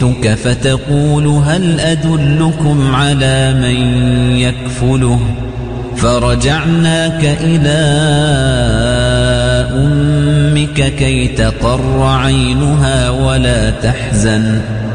جئتك فتقول هل أدلكم على من يكفله فرجعناك إلى أمك كي تقر عينها ولا تحزن